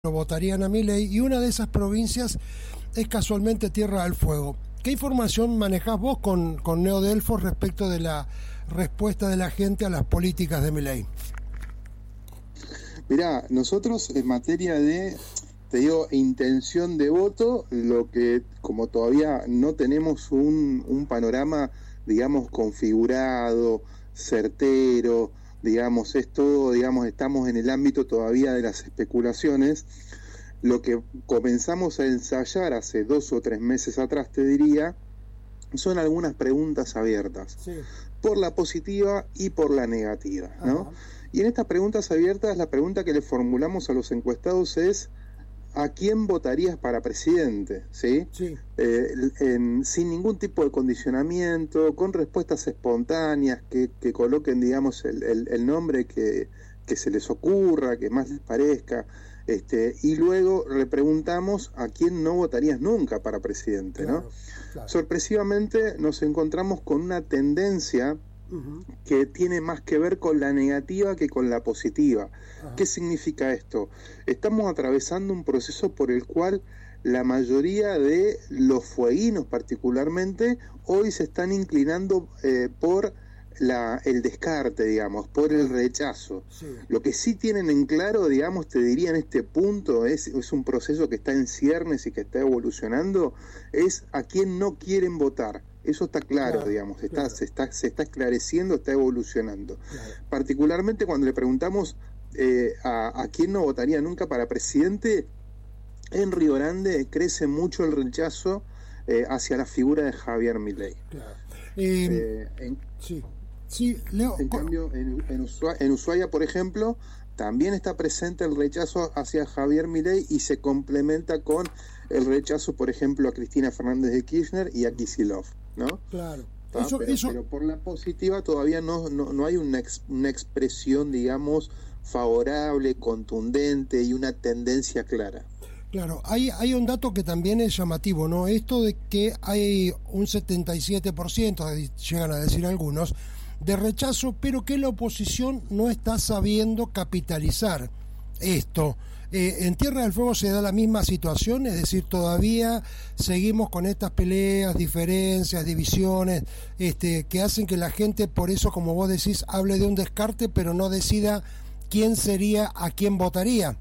lo votarían a Milei, y una de esas provincias es casualmente Tierra del Fuego. ¿Qué información manejás vos con Neo Delfos respecto de la respuesta de la gente a las políticas de Milei? Mirá, nosotros en materia de, te digo, intención de voto, lo que como todavía no tenemos un panorama, digamos, configurado, certero, digamos, es todo, digamos, estamos en el ámbito todavía de las especulaciones. Lo que comenzamos a ensayar hace 2 o 3 meses atrás, te diría, son algunas preguntas abiertas, sí, por la positiva y por la negativa, ¿no? Ajá. Y en estas preguntas abiertas, la pregunta que le formulamos a los encuestados es: ¿a quién votarías para presidente? ¿Sí? Sí. Sin ningún tipo de condicionamiento, con respuestas espontáneas, que coloquen, digamos, el nombre que se les ocurra, que más les parezca. Y luego le preguntamos a quién no votarías nunca para presidente, claro, ¿no? Claro. Sorpresivamente nos encontramos con una tendencia que tiene más que ver con la negativa que con la positiva. Ajá. ¿Qué significa esto? Estamos atravesando un proceso por el cual la mayoría de los fueguinos particularmente hoy se están inclinando por el descarte, digamos, por el rechazo. Sí. Lo que sí tienen en claro, digamos, te diría en este punto, es un proceso que está en ciernes y que está evolucionando, es a quién no quieren votar. Eso está claro, digamos, claro. Se está esclareciendo, está evolucionando. Claro. Particularmente cuando le preguntamos a quién no votaría nunca para presidente, en Río Grande crece mucho el rechazo hacia la figura de Javier Milei. Claro. Sí. Sí, Leo. En cambio, en Ushuaia, por ejemplo, también está presente el rechazo hacia Javier Milei y se complementa con el rechazo, por ejemplo, a Cristina Fernández de Kirchner y a Kicillof, ¿no? Claro. Pero por la positiva todavía no hay una expresión, digamos, favorable, contundente y una tendencia clara. Claro, hay un dato que también es llamativo, ¿no? Esto de que hay un 77%, llegan a decir algunos, de rechazo, pero que la oposición no está sabiendo capitalizar esto. En Tierra del Fuego se da la misma situación, es decir, todavía seguimos con estas peleas, diferencias, divisiones, que hacen que la gente, por eso, como vos decís, hable de un descarte, pero no decida quién sería, a quién votaría.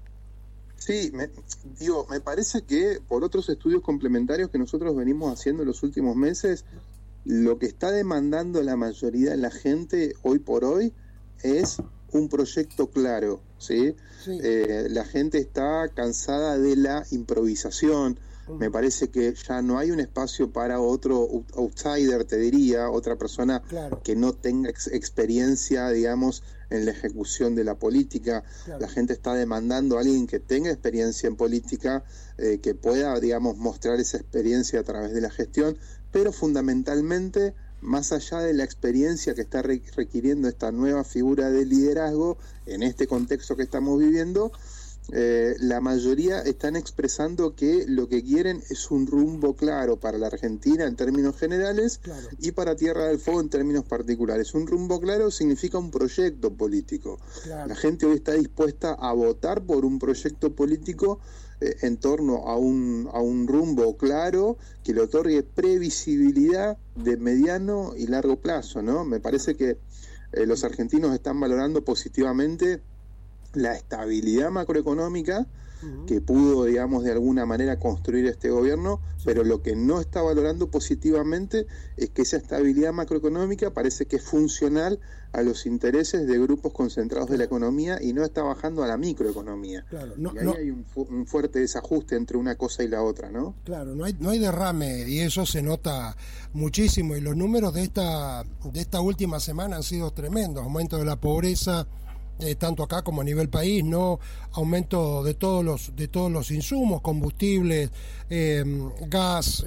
Sí, me parece que por otros estudios complementarios que nosotros venimos haciendo en los últimos meses, lo que está demandando la mayoría de la gente hoy por hoy es un proyecto claro, ¿sí? Sí. La gente está cansada de la improvisación. Me parece que ya no hay un espacio para otro outsider, te diría, otra persona, claro, que no tenga experiencia, digamos, en la ejecución de la política. Claro. La gente está demandando a alguien que tenga experiencia en política, que pueda, digamos, mostrar esa experiencia a través de la gestión, pero fundamentalmente, más allá de la experiencia que está requiriendo esta nueva figura de liderazgo en este contexto que estamos viviendo, la mayoría están expresando que lo que quieren es un rumbo claro para la Argentina en términos generales, claro, y para Tierra del Fuego en términos particulares. Un rumbo claro significa un proyecto político. Claro. La gente hoy está dispuesta a votar por un proyecto político en torno a un rumbo claro que le otorgue previsibilidad de mediano y largo plazo, ¿no? Me parece que los argentinos están valorando positivamente la estabilidad macroeconómica que pudo, digamos, de alguna manera construir este gobierno, pero lo que no está valorando positivamente es que esa estabilidad macroeconómica parece que es funcional a los intereses de grupos concentrados de la economía y no está bajando a la microeconomía. Claro, y ahí hay un fuerte desajuste entre una cosa y la otra, ¿no? Claro, no hay derrame, y eso se nota muchísimo, y los números de esta última semana han sido tremendos: aumento de la pobreza, tanto acá como a nivel país, no aumento de todos los insumos, combustibles, gas,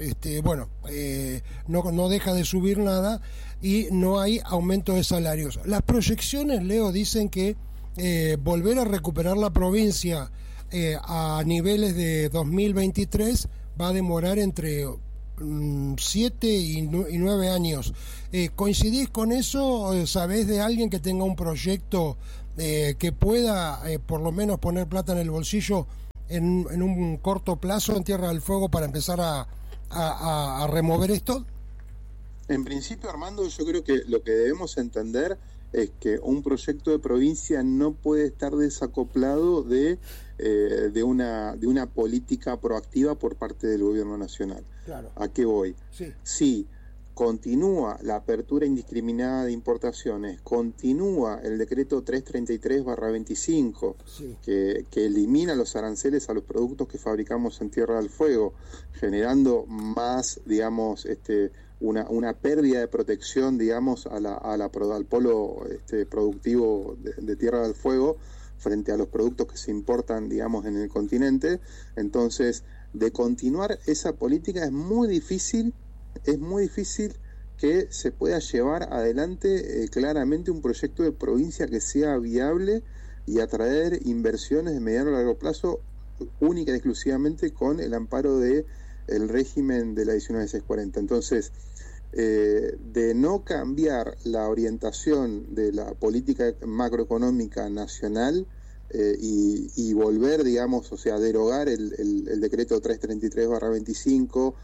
no deja de subir nada, y no hay aumento de salarios. Las proyecciones, Leo, dicen que volver a recuperar la provincia a niveles de 2023 va a demorar entre 7 y 9 años. ¿Coincidís con eso? ¿Sabés de alguien que tenga un proyecto que pueda por lo menos poner plata en el bolsillo en un corto plazo en Tierra del Fuego para empezar a remover esto? En principio, Armando, yo creo que lo que debemos entender es que un proyecto de provincia no puede estar desacoplado de una política proactiva por parte del gobierno nacional. Claro. ¿A qué voy? Sí. Si continúa la apertura indiscriminada de importaciones, continúa el decreto 333/25, Sí. que elimina los aranceles a los productos que fabricamos en Tierra del Fuego, generando más, digamos, una pérdida de protección, digamos, al polo productivo de Tierra del Fuego frente a los productos que se importan, digamos, en el continente. Entonces, de continuar esa política es muy difícil que se pueda llevar adelante claramente un proyecto de provincia que sea viable y atraer inversiones de mediano a largo plazo única y exclusivamente con el amparo del régimen de la 19640. Entonces, de no cambiar la orientación de la política macroeconómica nacional y volver, digamos, o sea, derogar el decreto 333/25,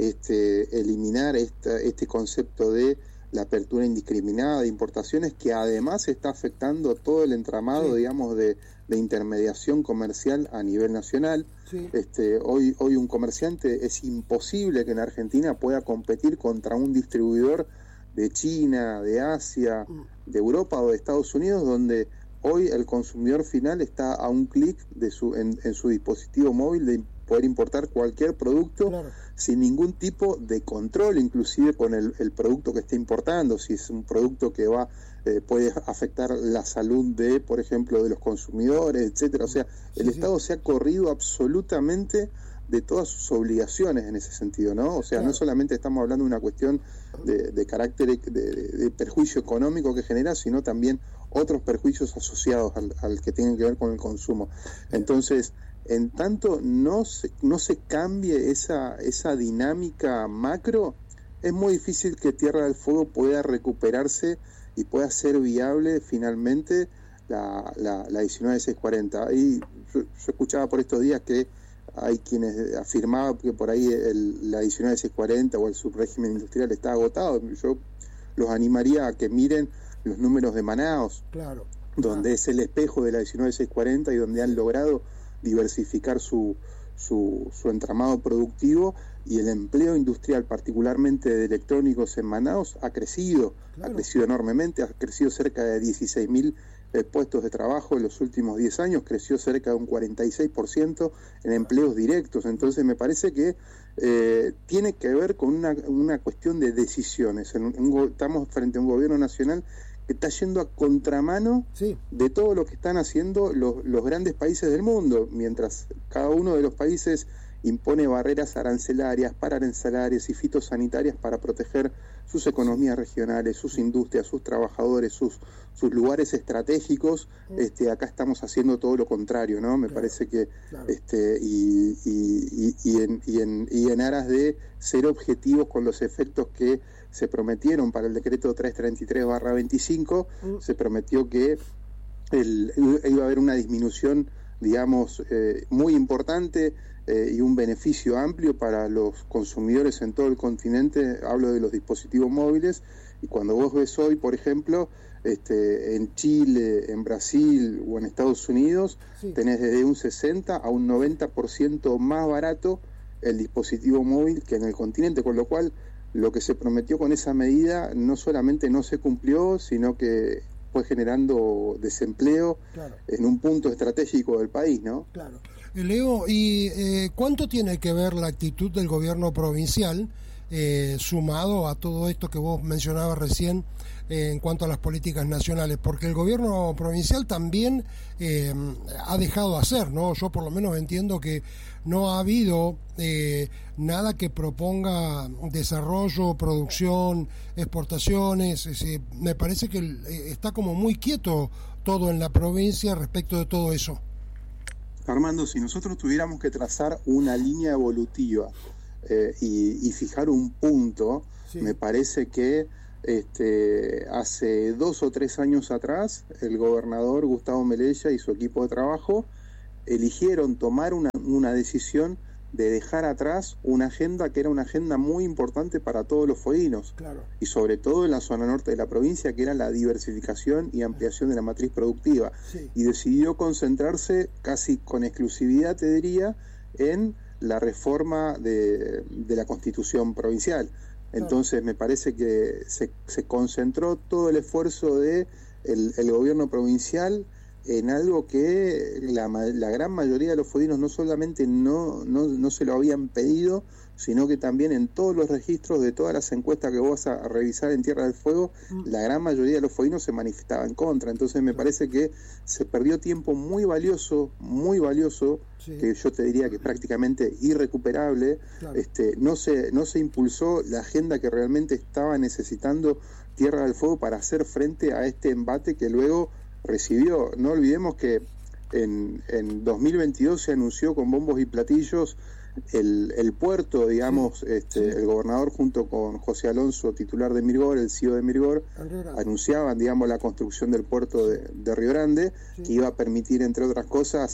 eliminar este concepto de la apertura indiscriminada de importaciones, que además está afectando todo el entramado, sí, digamos, de intermediación comercial a nivel nacional. Sí. Hoy un comerciante, es imposible que en Argentina pueda competir contra un distribuidor de China, de Asia, de Europa o de Estados Unidos, donde hoy el consumidor final está a un clic en su dispositivo móvil de poder importar cualquier producto, claro, sin ningún tipo de control, inclusive con el producto que esté importando, si es un producto que puede afectar la salud por ejemplo, de los consumidores, etcétera. O sea, el Estado se ha corrido absolutamente de todas sus obligaciones en ese sentido, ¿no? O sea, claro, no solamente estamos hablando de una cuestión de carácter de perjuicio económico que genera, sino también otros perjuicios asociados al que tienen que ver con el consumo. Entonces, en tanto no se cambie esa dinámica macro, es muy difícil que Tierra del Fuego pueda recuperarse y pueda ser viable finalmente la 19640. Y yo escuchaba por estos días que hay quienes afirmaban que por ahí la 19640 o el subrégimen industrial está agotado. Yo los animaría a que miren los números de Manaos, claro, donde es el espejo de la 19640 y donde han logrado diversificar su entramado productivo, y el empleo industrial, particularmente de electrónicos en Manaos, ha crecido, claro, ha crecido enormemente, ha crecido cerca de 16.000 puestos de trabajo en los últimos 10 años, creció cerca de un 46% en empleos directos. Entonces me parece que tiene que ver con una cuestión de decisiones. Estamos frente a un gobierno nacional que está yendo a contramano, sí, de todo lo que están haciendo los grandes países del mundo, mientras cada uno de los países impone barreras arancelarias, pararancelarias y fitosanitarias para proteger sus economías regionales, sus industrias, sus trabajadores, sus lugares estratégicos. Acá estamos haciendo todo lo contrario, ¿no? Me parece que claro, y en aras de ser objetivos con los efectos que se prometieron para el decreto 333/25, se prometió que iba a haber una disminución, digamos, muy importante y un beneficio amplio para los consumidores en todo el continente. Hablo de los dispositivos móviles, y cuando vos ves hoy, por ejemplo, en Chile, en Brasil o en Estados Unidos, sí, tenés desde un 60 a un 90% más barato el dispositivo móvil que en el continente, con lo cual lo que se prometió con esa medida no solamente no se cumplió, sino que fue generando desempleo, claro, en un punto estratégico del país, ¿no? Claro. Leo, ¿y cuánto tiene que ver la actitud del gobierno provincial sumado a todo esto que vos mencionabas recién en cuanto a las políticas nacionales? Porque el gobierno provincial también ha dejado hacer, ¿no? Yo por lo menos entiendo que no ha habido nada que proponga desarrollo, producción, exportaciones. Me parece que está como muy quieto todo en la provincia respecto de todo eso. Armando, si nosotros tuviéramos que trazar una línea evolutiva y fijar un punto, sí, me parece que hace 2 o 3 años atrás el gobernador Gustavo Melella y su equipo de trabajo eligieron tomar un una decisión de dejar atrás una agenda que era una agenda muy importante para todos los fueguinos, claro, y sobre todo en la zona norte de la provincia, que era la diversificación y ampliación de la matriz productiva, sí, y decidió concentrarse casi con exclusividad, te diría, en la reforma de la Constitución provincial. Entonces me parece que se concentró todo el esfuerzo de el gobierno provincial en algo que la gran mayoría de los fueguinos no solamente no se lo habían pedido, sino que también en todos los registros de todas las encuestas que vos vas a revisar en Tierra del Fuego, la gran mayoría de los fueguinos se manifestaba en contra. Entonces me parece que se perdió tiempo muy valioso, sí, que yo te diría que prácticamente irrecuperable. claro. No se impulsó la agenda que realmente estaba necesitando Tierra del Fuego para hacer frente a este embate que luego recibió. No olvidemos que en 2022 se anunció con bombos y platillos el puerto, digamos, el gobernador junto con José Alonso, titular de Mirgor, el CEO de Mirgor, anunciaban, digamos, la construcción del puerto de Río Grande, que iba a permitir, entre otras cosas,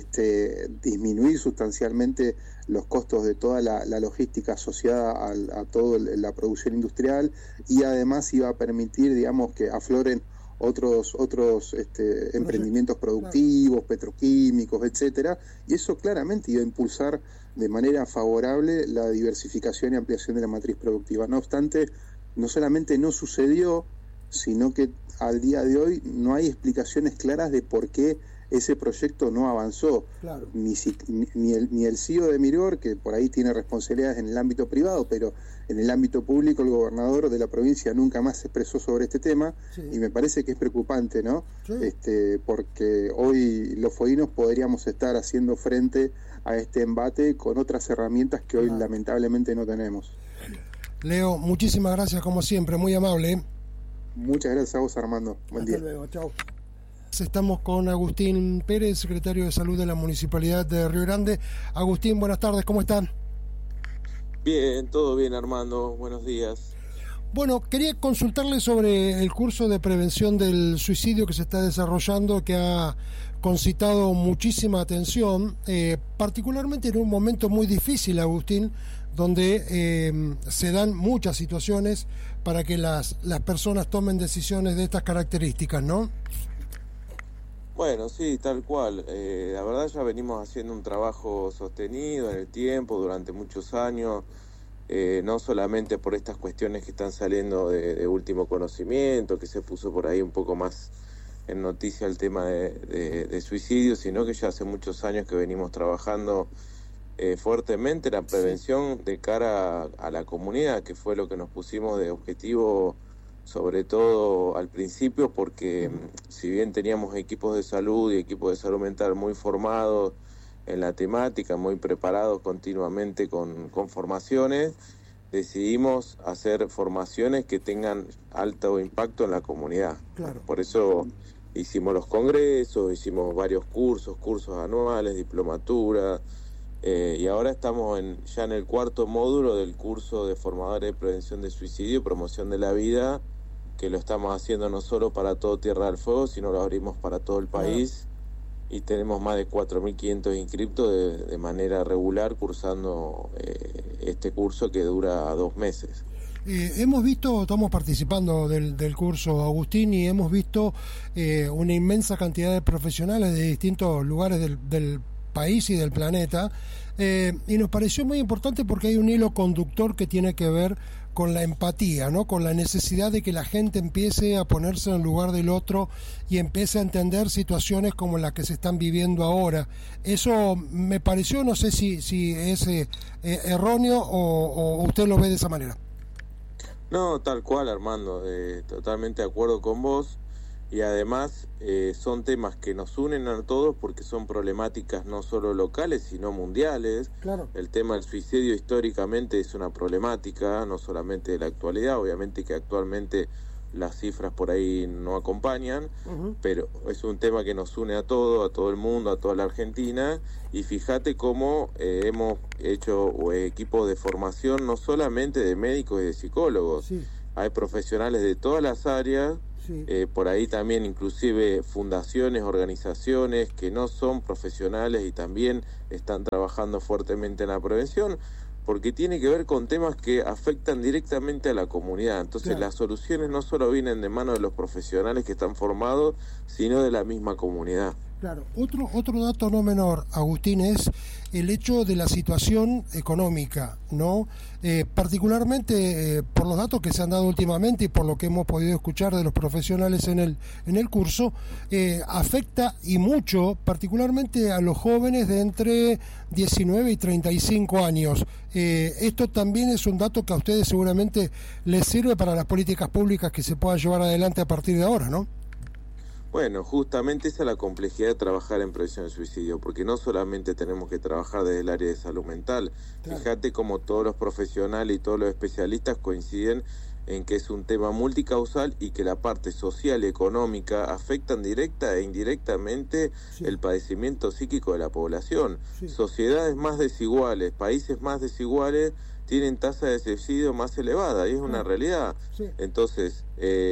disminuir sustancialmente los costos de toda la logística asociada a toda la producción industrial, y además iba a permitir, digamos, que afloren otros emprendimientos productivos, petroquímicos, etcétera, y eso claramente iba a impulsar de manera favorable la diversificación y ampliación de la matriz productiva. No obstante, no solamente no sucedió, sino que al día de hoy no hay explicaciones claras de por qué ese proyecto no avanzó. Claro. Ni el CEO de Mirgor, que por ahí tiene responsabilidades en el ámbito privado, pero en el ámbito público el gobernador de la provincia nunca más se expresó sobre este tema, sí, y me parece que es preocupante, ¿no? Sí. Porque hoy los fueguinos podríamos estar haciendo frente a este embate con otras herramientas que hoy lamentablemente no tenemos. Leo, muchísimas gracias como siempre, muy amable. Muchas gracias a vos, Armando. Buen día. Hasta luego, chao. Estamos con Agustín Pérez, secretario de Salud de la Municipalidad de Río Grande. Agustín, buenas tardes, ¿cómo están? Bien, todo bien, Armando, buenos días. Bueno, quería consultarle sobre el curso de prevención del suicidio que se está desarrollando, que ha concitado muchísima atención, particularmente en un momento muy difícil, Agustín, donde se dan muchas situaciones para que las personas tomen decisiones de estas características, ¿no? Bueno, sí, tal cual. La verdad ya venimos haciendo un trabajo sostenido en el tiempo, durante muchos años, no solamente por estas cuestiones que están saliendo de último conocimiento, que se puso por ahí un poco más en noticia el tema de suicidio, sino que ya hace muchos años que venimos trabajando fuertemente la prevención de cara a la comunidad, que fue lo que nos pusimos de objetivo, sobre todo al principio, porque si bien teníamos equipos de salud y equipos de salud mental muy formados en la temática, muy preparados continuamente con formaciones, decidimos hacer formaciones que tengan alto impacto en la comunidad. Claro. Por eso hicimos los congresos, hicimos varios cursos anuales, diplomaturas, y ahora estamos ya en el 4º módulo del curso de formadores de prevención de suicidio y promoción de la vida, que lo estamos haciendo no solo para todo Tierra del Fuego, sino lo abrimos para todo el país, y tenemos más de 4.500 inscriptos de manera regular cursando este curso que dura 2 meses. Hemos visto, estamos participando del curso, Agustín, y hemos visto una inmensa cantidad de profesionales de distintos lugares del país y del planeta, y nos pareció muy importante porque hay un hilo conductor que tiene que ver con la empatía, ¿no? Con la necesidad de que la gente empiece a ponerse en el lugar del otro y empiece a entender situaciones como las que se están viviendo ahora. Eso me pareció, no sé si es erróneo o usted lo ve de esa manera. No, tal cual, Armando, totalmente de acuerdo con vos, y además son temas que nos unen a todos porque son problemáticas no solo locales sino mundiales. Claro. El tema del suicidio históricamente es una problemática, no solamente de la actualidad, obviamente que actualmente las cifras por ahí no acompañan, pero es un tema que nos une a todo el mundo, a toda la Argentina, y fíjate cómo hemos hecho equipos de formación no solamente de médicos y de psicólogos, sí. Hay profesionales de todas las áreas Sí. Por ahí también inclusive fundaciones, organizaciones que no son profesionales y también están trabajando fuertemente en la prevención, porque tiene que ver con temas que afectan directamente a la comunidad. Entonces Claro. Las soluciones no solo vienen de manos de los profesionales que están formados, sino de la misma comunidad. Claro, otro dato no menor, Agustín, es el hecho de la situación económica, ¿no? Particularmente por los datos que se han dado últimamente y por lo que hemos podido escuchar de los profesionales en el curso, afecta y mucho, particularmente a los jóvenes de entre 19 y 35 años. Esto también es un dato que a ustedes seguramente les sirve para las políticas públicas que se puedan llevar adelante a partir de ahora, ¿no? Bueno, justamente esa es la complejidad de trabajar en prevención del suicidio, porque no solamente tenemos que trabajar desde el área de salud mental. Claro. Fíjate como todos los profesionales y todos los especialistas coinciden en que es un tema multicausal y que la parte social y económica afectan directa e indirectamente Sí. el padecimiento psíquico de la población. Sí. Sociedades más desiguales, países más desiguales tienen tasa de suicidio más elevada y es una realidad. Sí. Entonces,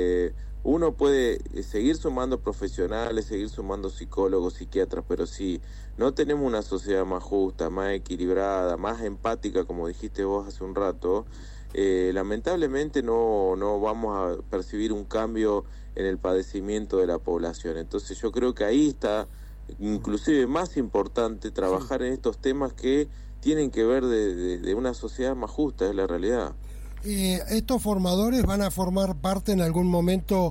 uno puede seguir sumando profesionales, seguir sumando psicólogos, psiquiatras, pero si no tenemos una sociedad más justa, más equilibrada, más empática, como dijiste vos hace un rato, lamentablemente no vamos a percibir un cambio en el padecimiento de la población. Entonces yo creo que ahí está inclusive más importante trabajar en estos temas que tienen que ver de una sociedad más justa, es la realidad. ¿Estos formadores van a formar parte en algún momento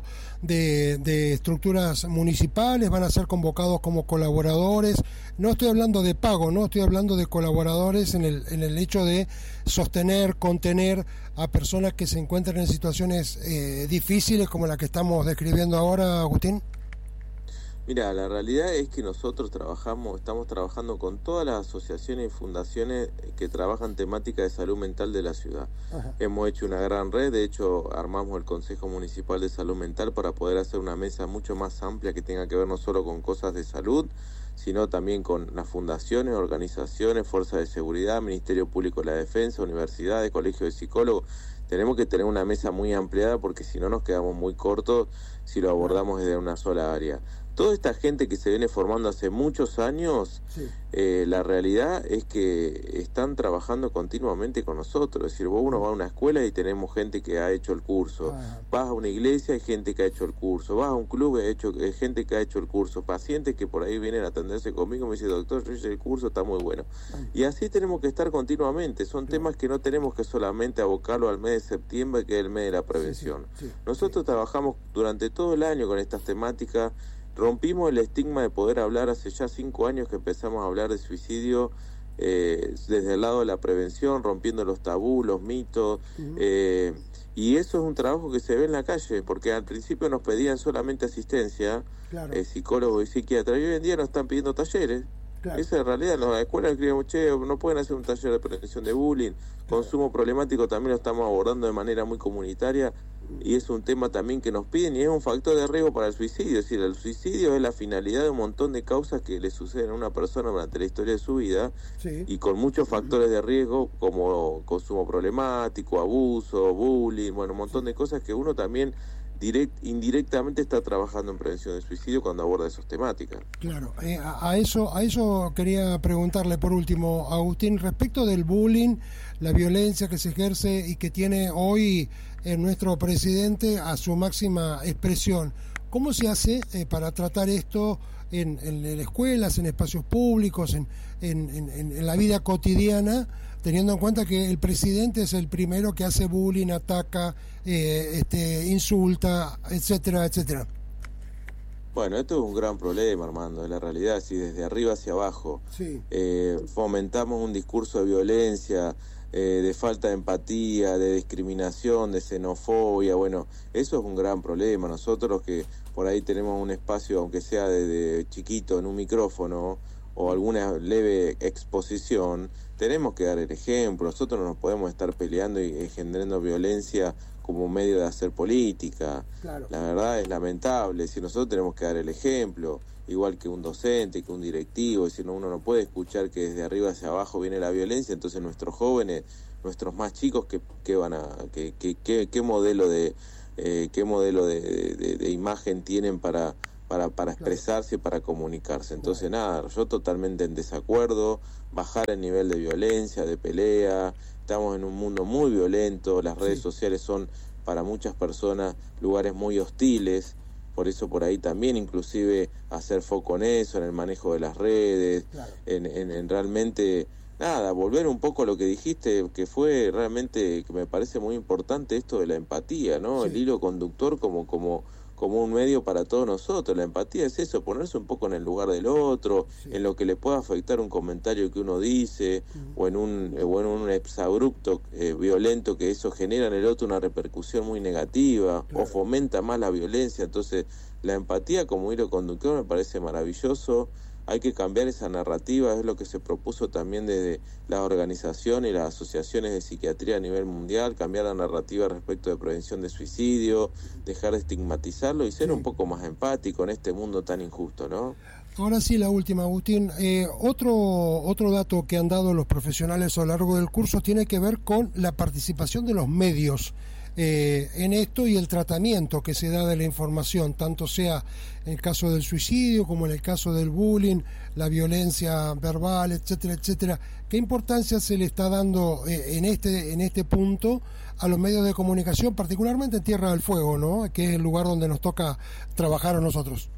de estructuras municipales? ¿Van a ser convocados como colaboradores? No estoy hablando de pago, no estoy hablando de colaboradores en el hecho de sostener, contener a personas que se encuentran en situaciones difíciles como la que estamos describiendo ahora, Agustín. Mira, la realidad es que nosotros estamos trabajando con todas las asociaciones y fundaciones que trabajan temática de salud mental de la ciudad. Ajá. Hemos hecho una gran red, de hecho armamos el Consejo Municipal de Salud Mental para poder hacer una mesa mucho más amplia que tenga que ver no solo con cosas de salud, sino también con las fundaciones, organizaciones, fuerzas de seguridad, Ministerio Público de la Defensa, universidades, colegios de psicólogos. Tenemos que tener una mesa muy ampliada porque si no nos quedamos muy cortos si lo abordamos desde una sola área. Toda esta gente que se viene formando hace muchos años, Sí. la realidad es que están trabajando continuamente con nosotros. Es decir, uno va a una escuela y tenemos gente que ha hecho el curso. Ajá. Vas a una iglesia y hay gente que ha hecho el curso. Vas a un club y hay gente que ha hecho el curso. Pacientes que por ahí vienen a atenderse conmigo me dicen, doctor, yo hice el curso, está muy bueno. Y así tenemos que estar continuamente. Son temas que no tenemos que solamente abocarlo al mes de septiembre, que es el mes de la prevención. Sí, sí, sí. Nosotros trabajamos durante todo el año con estas temáticas. Rompimos el estigma de poder hablar hace ya 5 años que empezamos a hablar de suicidio desde el lado de la prevención, rompiendo los tabús, los mitos, y eso es un trabajo que se ve en la calle, porque al principio nos pedían solamente asistencia, Claro. psicólogos y psiquiatras, y hoy en día nos están pidiendo talleres. Claro. Esa es la realidad. En las escuelas escribimos, che, no pueden hacer un taller de prevención de bullying, consumo problemático también lo estamos abordando de manera muy comunitaria, y es un tema también que nos piden y es un factor de riesgo para el suicidio. Es decir, el suicidio es la finalidad de un montón de causas que le suceden a una persona durante la historia de su vida, Sí. y con muchos factores de riesgo como consumo problemático, abuso, bullying, bueno, un montón de cosas que uno también indirectamente está trabajando en prevención del suicidio cuando aborda esas temáticas. Claro, a eso quería preguntarle por último, Agustín, respecto del bullying, la violencia que se ejerce y que tiene hoy nuestro presidente a su máxima expresión. ¿Cómo se hace para tratar esto en escuelas, en espacios públicos, en la vida cotidiana, teniendo en cuenta que el presidente es el primero que hace bullying, ataca, insulta, etcétera, etcétera? Bueno, esto es un gran problema, Armando, de la realidad, si desde arriba hacia abajo Sí. fomentamos un discurso de violencia, de falta de empatía, de discriminación, de xenofobia, bueno, eso es un gran problema. Nosotros que por ahí tenemos un espacio, aunque sea de chiquito, en un micrófono o alguna leve exposición, tenemos que dar el ejemplo. Nosotros no nos podemos estar peleando y generando violencia como medio de hacer política. Claro. La verdad es lamentable. Si nosotros tenemos que dar el ejemplo, igual que un docente, que un directivo, si uno no puede escuchar que desde arriba hacia abajo viene la violencia, entonces nuestros jóvenes, nuestros más chicos, ¿qué modelo de qué modelo de imagen tienen para expresarse y para comunicarse. Entonces nada, yo totalmente en desacuerdo, bajar el nivel de violencia, de pelea. Estamos en un mundo muy violento, las redes sociales son para muchas personas lugares muy hostiles, por eso por ahí también inclusive hacer foco en eso, en el manejo de las redes, en realmente, nada, volver un poco a lo que dijiste, que fue realmente, que me parece muy importante esto de la empatía, ¿no? El hilo conductor como un medio para todos nosotros. La empatía es eso, ponerse un poco en el lugar del otro, en lo que le pueda afectar un comentario que uno dice, o en un exabrupto violento, que eso genera en el otro una repercusión muy negativa, o fomenta más la violencia. Entonces, la empatía como hilo conductor me parece maravilloso. Hay que cambiar esa narrativa, es lo que se propuso también desde las organizaciones y las asociaciones de psiquiatría a nivel mundial, cambiar la narrativa respecto de prevención de suicidio, dejar de estigmatizarlo y ser un poco más empático en este mundo tan injusto, ¿no? Ahora sí, la última, Agustín. Otro dato que han dado los profesionales a lo largo del curso tiene que ver con la participación de los medios en esto y el tratamiento que se da de la información, tanto sea en el caso del suicidio como en el caso del bullying, la violencia verbal, etcétera, etcétera. ¿Qué importancia se le está dando en este punto a los medios de comunicación, particularmente en Tierra del Fuego, ¿no? Que es el lugar donde nos toca trabajar a nosotros?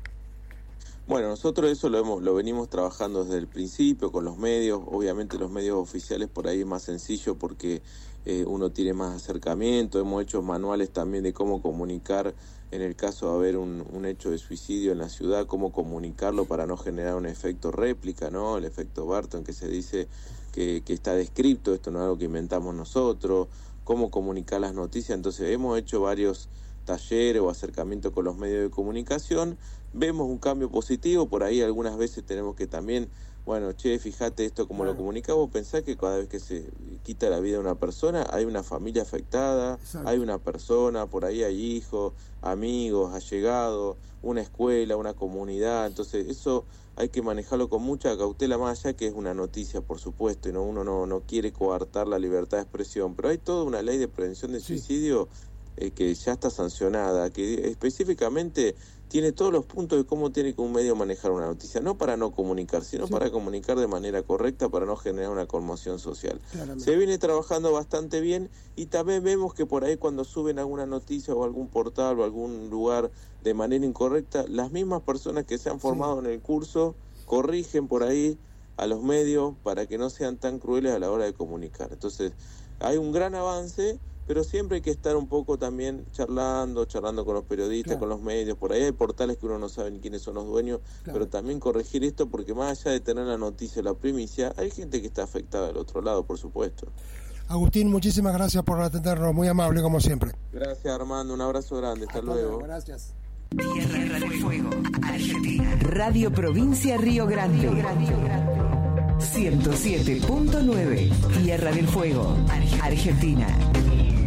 Bueno, nosotros eso lo venimos trabajando desde el principio con los medios. Obviamente los medios oficiales por ahí es más sencillo porque uno tiene más acercamiento. Hemos hecho manuales también de cómo comunicar en el caso de haber un hecho de suicidio en la ciudad, cómo comunicarlo para no generar un efecto réplica, ¿no? El efecto Barton, que se dice que está descrito, esto no es algo que inventamos nosotros, cómo comunicar las noticias. Entonces hemos hecho varios talleres o acercamientos con los medios de comunicación. Vemos un cambio positivo, por ahí algunas veces tenemos que también, bueno, fíjate esto como lo comunicamos, pensá que cada vez que se quita la vida de una persona, hay una familia afectada, hay una persona, por ahí hay hijos, amigos, allegados, una escuela, una comunidad. Entonces eso hay que manejarlo con mucha cautela, más allá que es una noticia, por supuesto, y uno no quiere coartar la libertad de expresión, pero hay toda una ley de prevención de suicidio que ya está sancionada, que específicamente tiene todos los puntos de cómo tiene que un medio manejar una noticia, no para no comunicar, sino para comunicar de manera correcta, para no generar una conmoción social. Claramente. Se viene trabajando bastante bien y también vemos que por ahí cuando suben alguna noticia o algún portal o algún lugar de manera incorrecta, las mismas personas que se han formado en el curso corrigen por ahí a los medios para que no sean tan crueles a la hora de comunicar. Entonces, hay un gran avance, pero siempre hay que estar un poco también charlando con los periodistas, con los medios. Por ahí hay portales que uno no sabe ni quiénes son los dueños, pero también corregir esto, porque más allá de tener la noticia, la primicia, hay gente que está afectada del otro lado, por supuesto. Agustín, muchísimas gracias por atendernos, muy amable como siempre. Gracias, Armando, un abrazo grande, hasta luego. Gracias. Tierra del Fuego, Argentina. Radio Provincia Río Grande. 107.9, Tierra del Fuego, Argentina.